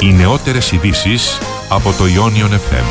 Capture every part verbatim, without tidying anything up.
Οι νεότερες ειδήσεις από το Ionion εφ εμ.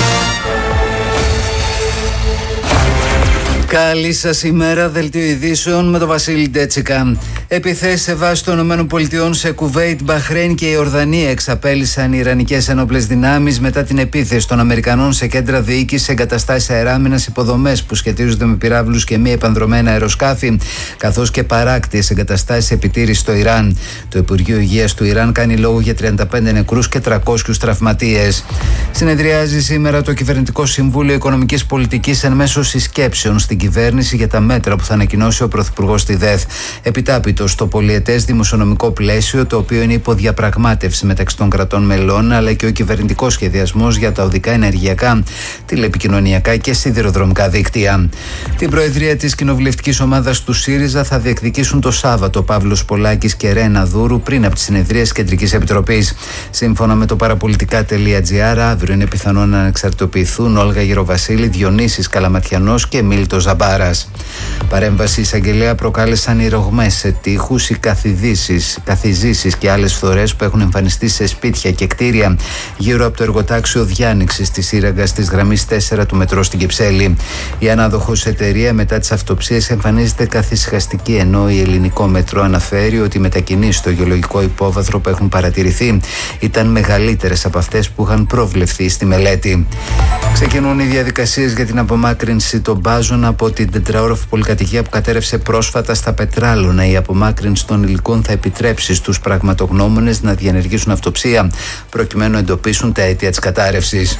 Καλή σας ημέρα, δελτίο ειδήσεων με τον Βασίλη Ντέτσικα. Επιθέσεις σε βάση των ΗΠΑ σε Κουβέιτ, Μπαχρέιν και Ιορδανία εξαπέλυσαν οι Ιρανικές ενόπλες δυνάμεις μετά την επίθεση των Αμερικανών σε κέντρα διοίκησης, εγκαταστάσεις αεράμινας, υποδομές που σχετίζονται με πυράβλους και μη επανδρομένα αεροσκάφη, καθώς και παράκτιες εγκαταστάσεις επιτήρησης στο Ιράν. Το Υπουργείο Υγείας του Ιράν κάνει λόγο για τριάντα πέντε νεκρούς και τριακόσιους τραυματίες. Συνεδριάζει σήμερα το Κυβερνητικό Συμβούλιο Οικονομικής Πολιτικής εν μέσω συσκέψεων στην κυβέρνηση για τα μέτρα που θα ανακοινώσει ο Πρωθυπουργός στη ΔΕΘ. Επιτάπητο στο πολιετές δημοσιονομικό πλαίσιο, το οποίο είναι υποδιαπραγμάτευση μεταξύ των κρατών μελών, αλλά και ο κυβερνητικός σχεδιασμός για τα οδικά, ενεργειακά, τηλεπικοινωνιακά και σιδηροδρομικά δίκτυα. Την προεδρία της κοινοβουλευτικής ομάδας του ΣΥΡΙΖΑ θα διεκδικήσουν το Σάββατο Παύλος Πολάκης και Ρένα Δούρου πριν από τις συνεδρίες της Κεντρικής Επιτροπής. Σύμφωνα με το παραπολιτικά.gr, αύριο είναι πιθανό να ανεξαρτητοποιηθούν Όλγα Γεροβασίλη, Διονύσης Καλαματιανός και Μίλτος Ζαμπάρας. Παρέμβαση εισαγγελέα προκάλεσαν οι ρογμές σε τείχους, οι καθιζήσεις και άλλες φθορές που έχουν εμφανιστεί σε σπίτια και κτίρια γύρω από το εργοτάξιο διάνοιξης της σύραγγας της γραμμής τέσσερα του μετρό στην Κυψέλη. Η ανάδοχος εταιρεία μετά τις αυτοψίες εμφανίζεται καθησυχαστική, ενώ η Ελληνικό Μετρό αναφέρει ότι οι μετακινήσεις στο γεωλογικό υπόβαθρο που έχουν παρατηρηθεί ήταν μεγαλύτερες από αυτές που είχαν προβλεφθεί στη μελέτη. Ξεκινούν οι διαδικασίες για την απομάκρυνση των μπάζων από την τετραόροφη πολυκατοικία που κατέρευσε πρόσφατα στα Πετράλωνα. Η απομάκρυνση των υλικών θα επιτρέψει στους πραγματογνώμονες να διενεργήσουν αυτοψία προκειμένου να εντοπίσουν τα αίτια της κατάρρευσης.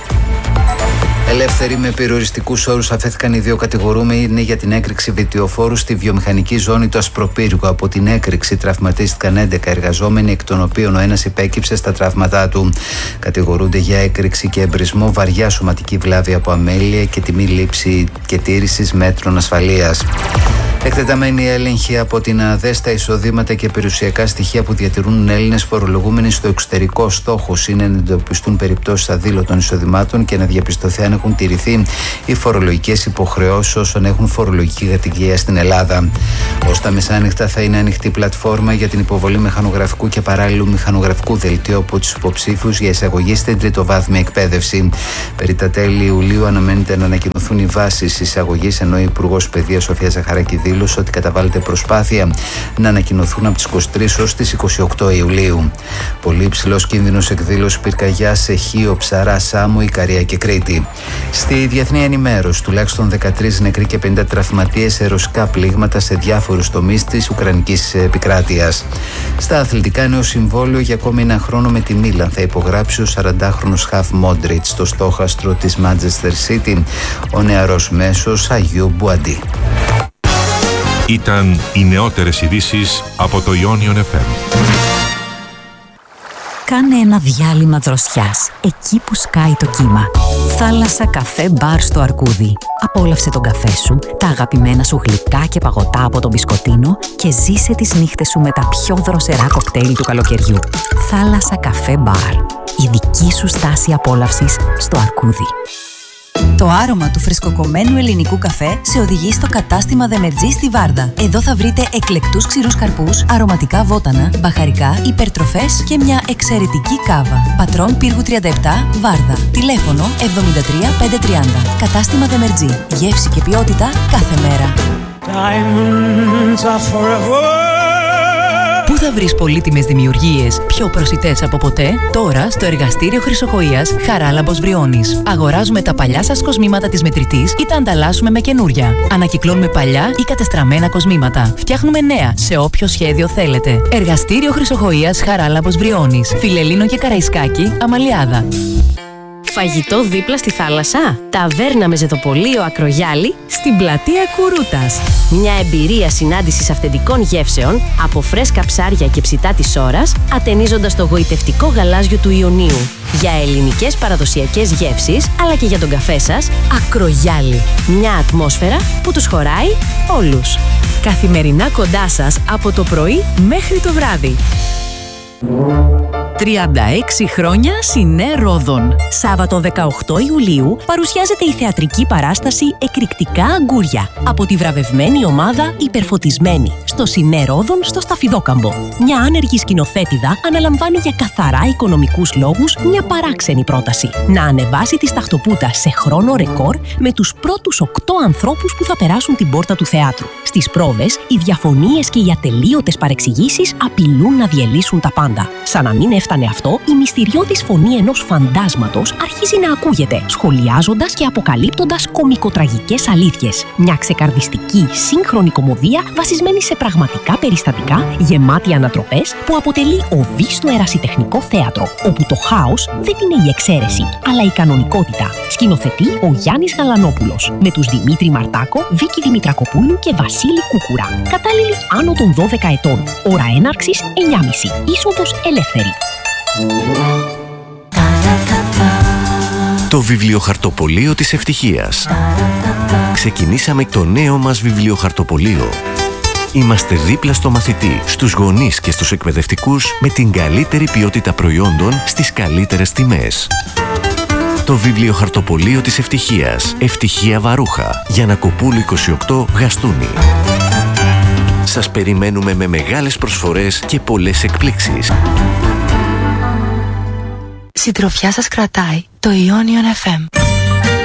Ελεύθεροι με περιοριστικούς όρους αφέθηκαν οι δύο κατηγορούμενοι για την έκρηξη βιτιοφόρου στη βιομηχανική ζώνη του Ασπροπύργου. Από την έκρηξη τραυματίστηκαν έντεκα εργαζόμενοι, εκ των οποίων ο ένας υπέκυψε στα τραύματά του. Κατηγορούνται για έκρηξη και εμπρισμό, βαριά σωματική βλάβη από αμέλεια και τιμή λήψη και τήρησης μέτρων ασφαλείας. Εκτεταμένη έλεγχη από την ΑΔΕ στα εισοδήματα και περιουσιακά στοιχεία που διατηρούν Έλληνες φορολογούμενοι στο εξωτερικό. Στόχος είναι να εντοπιστούν περιπτώσεις αδήλωτων εισοδημάτων και να διαπιστωθεί αν έχουν τηρηθεί οι φορολογικές υποχρεώσεις όσων έχουν φορολογική κατοικία στην Ελλάδα. Ως τα μεσάνυχτα θα είναι ανοιχτή πλατφόρμα για την υποβολή μηχανογραφικού και παράλληλου μηχανογραφικού δελτίου από τους υποψήφιους για εισαγωγή στην τριτοβάθμια εκπαίδευση. Περί τα τέλη Ιουλίου αναμένεται να ανακοινωθούν οι βάσεις εισαγωγής, ενώ η Υπουργός Παιδείας Σοφία Ζαχαράκη δήλωσε ότι καταβάλλεται προσπάθεια να ανακοινωθούν από τις είκοσι τρεις ως τις είκοσι οκτώ Ιουλίου. Πολύ υψηλός κίνδυνος εκδήλωση πυρκαγιά σε Χίο, Ψαρά, Σάμο, Ικαρία και Κρήτη. Στη διεθνή ενημέρωση, τουλάχιστον δεκατρείς νεκροί και πενήντα τραυματίες σε ρωσικά πλήγματα σε διάφορους τομείς της Ουκρανικής επικράτειας. Στα αθλητικά, νέο συμβόλαιο για ακόμη ένα χρόνο με τη Μίλαν θα υπογράψει ο σαραντάχρονος Χαφ Μόντριτς στο στόχαστρο της Manchester City, ο νεαρός μέσος Αγίου Μπουαντί. Ήταν οι νεότερες ειδήσεις από το Ionion εφ εμ. Κάνε ένα διάλειμμα δροσιάς, εκεί που σκάει το κύμα. Θάλασσα, καφέ, μπαρ στο Αρκούδι. Απόλαυσε τον καφέ σου, τα αγαπημένα σου γλυκά και παγωτά από τον μπισκοτίνο και ζήσε τις νύχτες σου με τα πιο δροσερά κοκτέιλ του καλοκαιριού. Θάλασσα, καφέ, μπαρ. Η δική σου στάση απόλαυσης στο Αρκούδι. Το άρωμα του φρεσκοκομμένου ελληνικού καφέ σε οδηγεί στο κατάστημα Δεμετζή στη Βάρδα. Εδώ θα βρείτε εκλεκτούς ξηρούς καρπούς, αρωματικά βότανα, μπαχαρικά, υπερτροφές και μια εξαιρετική κάβα. Πατρών Πύργου τριάντα επτά, Βάρδα. Τηλέφωνο εβδομήντα τρία πεντακόσια τριάντα. Κατάστημα Δεμετζή. Γεύση και ποιότητα κάθε μέρα. Πού θα βρεις πολύτιμες δημιουργίες πιο προσιτές από ποτέ? Τώρα στο εργαστήριο Χρυσοχοΐας Χαράλαμπος Βριώνης. Αγοράζουμε τα παλιά σας κοσμήματα της μετρητής ή τα ανταλλάσσουμε με καινούρια. Ανακυκλώνουμε παλιά ή κατεστραμμένα κοσμήματα. Φτιάχνουμε νέα σε όποιο σχέδιο θέλετε. Εργαστήριο Χρυσοχοΐας Χαράλαμπος Βριώνης. Φιλελλήνων και Καραϊσκάκη, Αμαλιάδα. Φαγητό δίπλα στη θάλασσα? Ταβέρνα με ζετοπολείο Ακρογιάλη στην πλατεία Κουρούτας. Μια εμπειρία συνάντησης αυθεντικών γεύσεων από φρέσκα ψάρια και ψητά της ώρας, ατενίζοντας το γοητευτικό γαλάζιο του Ιωνίου. Για ελληνικές παραδοσιακές γεύσεις, αλλά και για τον καφέ σας, Ακρογιάλη. Μια ατμόσφαιρα που τους χωράει όλους. Καθημερινά κοντά σας από το πρωί μέχρι το βράδυ. τριάντα έξι χρόνια Σινέ Ρόδων. Σάββατο δεκαοκτώ Ιουλίου παρουσιάζεται η θεατρική παράσταση «Εκρηκτικά αγκούρια» από τη βραβευμένη ομάδα Υπερφωτισμένη στο Σινέ Ρόδων στο Σταφιδόκαμπο. Μια άνεργη σκηνοθέτηδα αναλαμβάνει για καθαρά οικονομικούς λόγους μια παράξενη πρόταση: να ανεβάσει τη σταχτοπούτα σε χρόνο ρεκόρ με τους πρώτους οκτώ ανθρώπους που θα περάσουν την πόρτα του θεάτρου. Στις πρόβες, οι διαφωνίες και οι ατελείωτες παρεξηγήσεις απειλούν να διελύσουν τα πάντα. Σαν να μην έφτανε αυτό, η μυστηριώδης φωνή ενός φαντάσματος αρχίζει να ακούγεται, σχολιάζοντας και αποκαλύπτοντας κωμικοτραγικές αλήθειες. Μια ξεκαρδιστική, σύγχρονη κωμωδία βασισμένη σε πραγματικά περιστατικά, γεμάτη ανατροπές, που αποτελεί οδή στο ερασιτεχνικό θέατρο, όπου το χάος δεν είναι η εξαίρεση, αλλά η κανονικότητα. Σκηνοθετεί ο Γιάννης Γαλανόπουλος, με τους Δημήτρη Μαρτάκο, Βίκη Δημητρακοπούλου και Βασίλη Κούκουρα. Κατάλληλοι άνω των δώδεκα ετών. Ώρα έναρξης εννιά και μισή. Είσοδος ελεύθερη. Το βιβλιοχαρτοπωλείο της ευτυχίας. Ξεκινήσαμε το νέο μας βιβλιοχαρτοπωλείο. Είμαστε δίπλα στο μαθητή, στους γονείς και στους εκπαιδευτικούς με την καλύτερη ποιότητα προϊόντων στις καλύτερες τιμές. Το βιβλιοχαρτοπωλείο της ευτυχίας. Ευτυχία Βαρούχα. Γιαννακοπούλου είκοσι οκτώ, Γαστούνι. Σας περιμένουμε με μεγάλες προσφορές και πολλές εκπλήξεις. Συντροφιά σας κρατάει το Ionion εφ εμ.